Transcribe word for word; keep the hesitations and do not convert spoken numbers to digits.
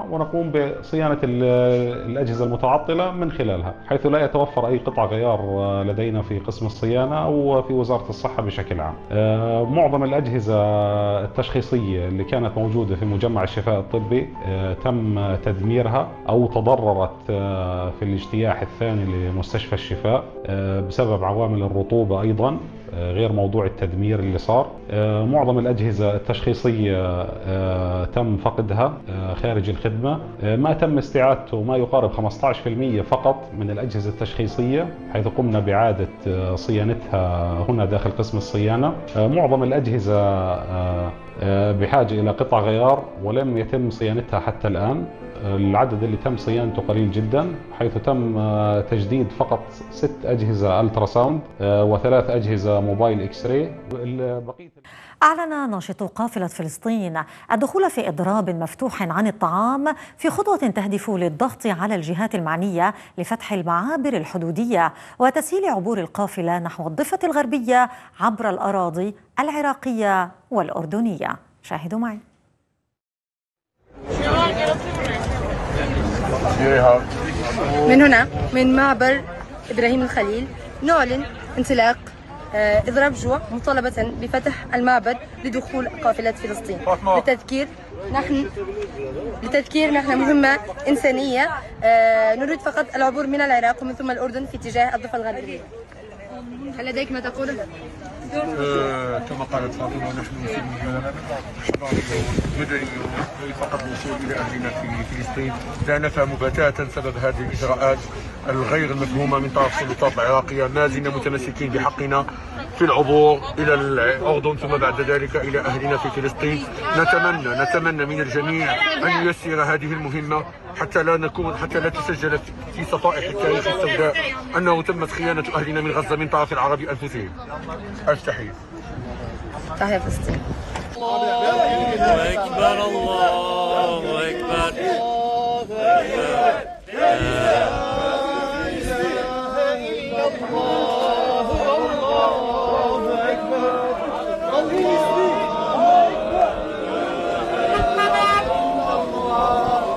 السيارة ونقوم بصيانة الأجهزة المتعطلة من خلالها، حيث لا يتوفر أي قطع غيار لدينا في قسم الصيانة أو في وزارة الصحة بشكل عام. معظم الأجهزة التشخيصية اللي كانت موجودة في مجمع الشفاء الطبي تم تدميرها أو تضررت في الاجتياح الثاني لمستشفى الشفاء بسبب عوامل الرطوبة أيضا، غير موضوع التدمير اللي صار. معظم الأجهزة التشخيصية تم فقدها خارج الخدمة. ما تم استعادته ما يقارب خمسة عشر بالمئة فقط من الأجهزة التشخيصية، حيث قمنا بإعادة صيانتها هنا داخل قسم الصيانة. معظم الأجهزة بحاجة إلى قطع غيار ولم يتم صيانتها حتى الآن. العدد اللي تم صيانته قليل جدا، حيث تم تجديد فقط ست أجهزة ألترا ساوند وثلاث أجهزة موبايل إكس راي. أعلن ناشطو قافلة فلسطين الدخول في إضراب مفتوح عن الطعام في خطوة تهدف للضغط على الجهات المعنية لفتح المعابر الحدودية وتسهيل عبور القافلة نحو الضفة الغربية عبر الأراضي العراقية والأردنية. شاهدوا معي. من هنا من معبر إبراهيم الخليل نعلن انطلاق إضراب جوع مطالبة بفتح المعبر لدخول قافلة فلسطين. للتذكير نحن لتذكير نحن مهمة إنسانية، نريد فقط العبور من العراق ومن ثم الأردن في اتجاه الضفة الغربية. هل لديك ما تقوله؟ أه كما قالت فاطمة، نحن في مدني فقط الوصول إلى أهلنا في فلسطين. لا نفهم بتاتا سبب هذه الإجراءات الغير المفهومة من طرف السلطات العراقية. ما زلنا متمسكين بحقنا في العبور إلى الأردن ثم بعد ذلك إلى أهلنا في فلسطين. نتمنى نتمنى من الجميع أن ييسر هذه المهمة حتى لا نكون حتى لا تسجل في صفائح التاريخ السوداء أنه تمت خيانة أهلنا من غزة من طرف العرب أنفسهم. أستحي. تحيا فلسطين. الله أكبر الله أكبر.